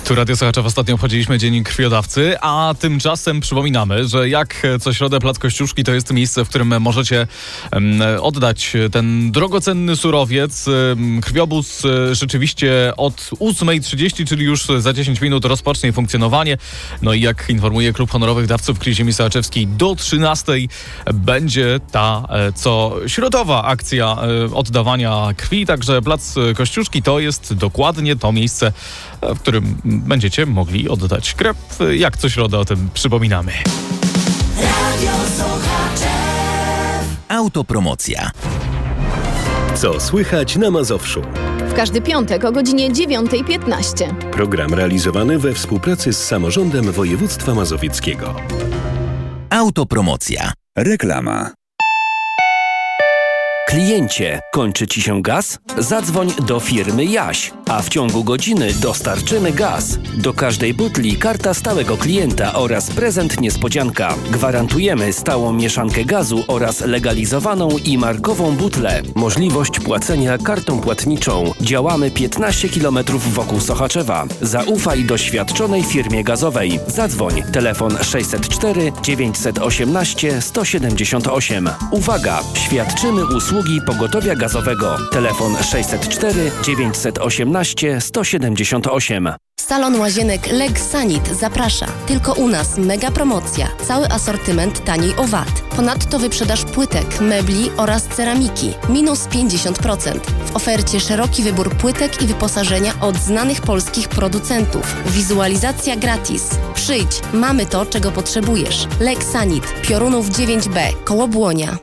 Tu Radio Sochaczew ostatnio obchodziliśmy Dzień Krwiodawcy, a tymczasem przypominamy, że jak co środę Plac Kościuszki to jest miejsce, w którym możecie oddać ten drogocenny surowiec. Krwiobóz rzeczywiście od 8:30, czyli już za 10 minut rozpocznie funkcjonowanie. No i jak informuje Klub Honorowych Dawców Krwi Ziemi Sochaczewskiej, do 13:00 będzie ta co środowa akcja oddawania krwi. Także Plac Kościuszki to jest dokładnie to miejsce, w którym będziecie mogli oddać krew. Jak co środę o tym przypominamy. Radio Sochaczew. Autopromocja. Co słychać na Mazowszu? W każdy piątek o godzinie 9:15. Program realizowany we współpracy z Samorządem Województwa Mazowieckiego. Autopromocja. Reklama. Kliencie, kończy Ci się gaz? Zadzwoń do firmy Jaś, a w ciągu godziny dostarczymy gaz. Do każdej butli karta stałego klienta oraz prezent niespodzianka. Gwarantujemy stałą mieszankę gazu oraz legalizowaną i markową butlę. Możliwość płacenia kartą płatniczą. Działamy 15 km wokół Sochaczewa. Zaufaj doświadczonej firmie gazowej. Zadzwoń. Telefon 604 918 178. Uwaga! Świadczymy usługi pogotowia gazowego. Telefon 604 918 178. Salon Łazienek Legsanit zaprasza. Tylko u nas mega promocja. Cały asortyment taniej o VAT. Ponadto wyprzedaż płytek, mebli oraz ceramiki. Minus 50%. W ofercie szeroki wybór płytek i wyposażenia od znanych polskich producentów. Wizualizacja gratis. Przyjdź, mamy to, czego potrzebujesz. Legsanit, Piorunów 9B, koło Błonia.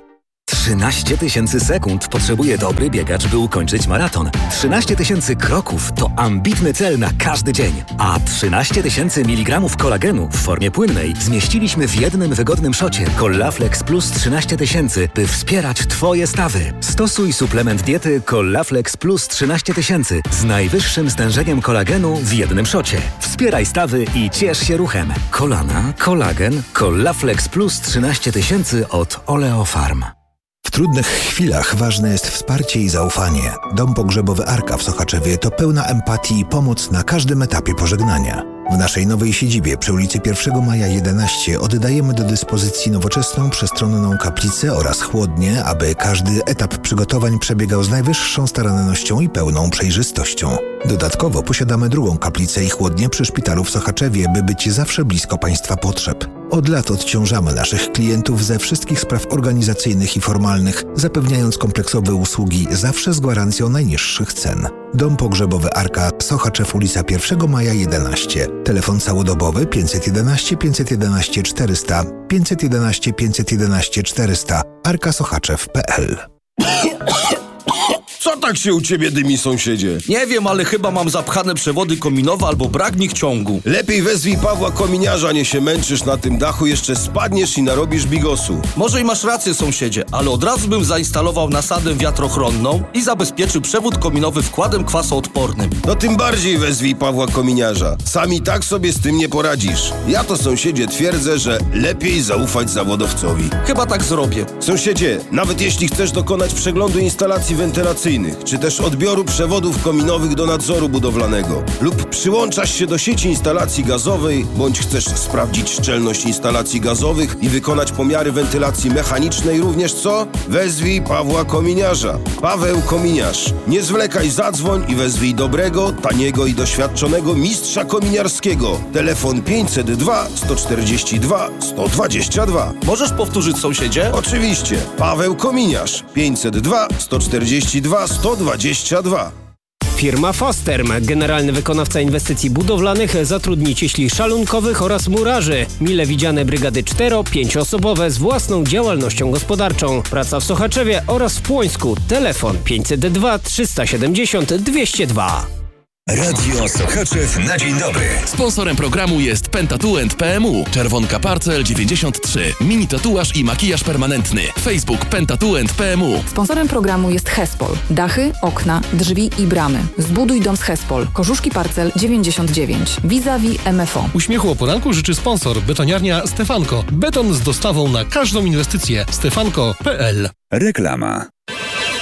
13 000 sekund potrzebuje dobry biegacz, by ukończyć maraton. 13 000 kroków to ambitny cel na każdy dzień. A 13 000 mg kolagenu w formie płynnej zmieściliśmy w jednym wygodnym szocie. Collaflex Plus 13 000, by wspierać Twoje stawy. Stosuj suplement diety Collaflex Plus 13 000 z najwyższym stężeniem kolagenu w jednym szocie. Wspieraj stawy i ciesz się ruchem. Kolana, kolagen, Collaflex Plus 13 000 od Oleofarm. W trudnych chwilach ważne jest wsparcie i zaufanie. Dom pogrzebowy Arka w Sochaczewie to pełna empatii i pomoc na każdym etapie pożegnania. W naszej nowej siedzibie przy ulicy 1 Maja 11 oddajemy do dyspozycji nowoczesną, przestronną kaplicę oraz chłodnię, aby każdy etap przygotowań przebiegał z najwyższą starannością i pełną przejrzystością. Dodatkowo posiadamy drugą kaplicę i chłodnię przy szpitalu w Sochaczewie, by być zawsze blisko Państwa potrzeb. Od lat odciążamy naszych klientów ze wszystkich spraw organizacyjnych i formalnych, zapewniając kompleksowe usługi zawsze z gwarancją najniższych cen. Dom pogrzebowy Arka, Sochaczew, ulica 1 Maja 11. Telefon całodobowy 511 511 400 511 511 400 arkasochaczew.pl. Co tak się u ciebie dymi, sąsiedzie? Nie wiem, ale chyba mam zapchane przewody kominowe albo brak nich ciągu. Lepiej wezwij Pawła Kominiarza, nie się męczysz na tym dachu, jeszcze spadniesz i narobisz bigosu. Może i masz rację, sąsiedzie, ale od razu bym zainstalował nasadę wiatrochronną i zabezpieczył przewód kominowy wkładem kwasoodpornym. No tym bardziej wezwij Pawła Kominiarza. Sam i tak sobie z tym nie poradzisz. Ja to, sąsiedzie, twierdzę, że lepiej zaufać zawodowcowi. Chyba tak zrobię. Sąsiedzie, nawet jeśli chcesz dokonać przeglądu instalacji wentylacyjnych, czy też odbioru przewodów kominowych do nadzoru budowlanego lub przyłączasz się do sieci instalacji gazowej, bądź chcesz sprawdzić szczelność instalacji gazowych i wykonać pomiary wentylacji mechanicznej również co? Wezwij Pawła Kominiarza. Paweł Kominiarz. Nie zwlekaj, zadzwoń i wezwij dobrego, taniego i doświadczonego mistrza kominiarskiego. Telefon 502 142 122. Możesz powtórzyć, sąsiedzie? Oczywiście. Paweł Kominiarz. 502 142 122. Firma Fosterm, generalny wykonawca inwestycji budowlanych, zatrudni cieśli szalunkowych oraz murarzy. Mile widziane brygady 4-5-osobowe z własną działalnością gospodarczą. Praca w Sochaczewie oraz w Płońsku. Telefon 502 370 202. Radio Sochaczew na dzień dobry. Sponsorem programu jest Pentatuent PMU. Czerwonka Parcel 93. Mini tatuaż i makijaż permanentny. Facebook Pentatuent PMU. Sponsorem programu jest Hespol. Dachy, okna, drzwi i bramy. Zbuduj dom z Hespol. Korzuszki Parcel 99. Vis-a-vis MFO. Uśmiechu o poranku życzy sponsor Betoniarnia Stefanko. Beton z dostawą na każdą inwestycję. Stefanko.pl. Reklama.